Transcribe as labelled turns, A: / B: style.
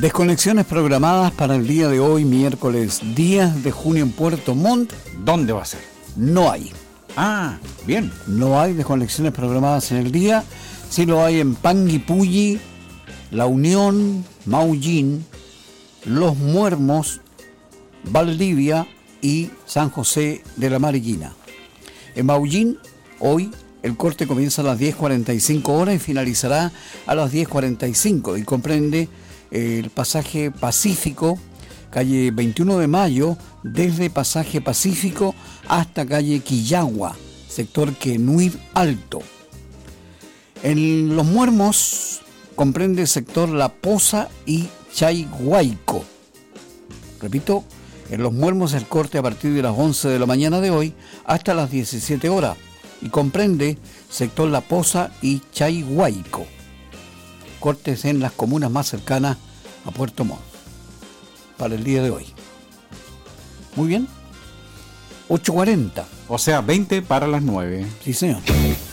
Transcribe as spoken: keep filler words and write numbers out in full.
A: Desconexiones programadas para el día de hoy, miércoles diez de junio en Puerto Montt.
B: ¿Dónde va a ser?
A: No hay.
B: Ah, bien.
A: No hay desconexiones programadas en el día. Sí lo hay en Panguipulli, La Unión, Maullín, Los Muermos, Valdivia y San José de la Marillina. En Maullín, hoy el corte comienza a las diez cuarenta y cinco horas y finalizará a las diez cuarenta y cinco y comprende el pasaje Pacífico, calle veintiuno de mayo, desde pasaje Pacífico hasta calle Quillagua, sector Quenuir Alto. En Los Muermos comprende el sector La Poza y Chayhuayco. Repito, en Los Muermos el corte a partir de las once de la mañana de hoy hasta las diecisiete horas y comprende sector La Poza y Chayhuayco. Cortes en las comunas más cercanas a Puerto Montt para el día de hoy. Muy bien. ocho cuarenta.
B: O sea, veinte para las nueve.
A: Sí, señor.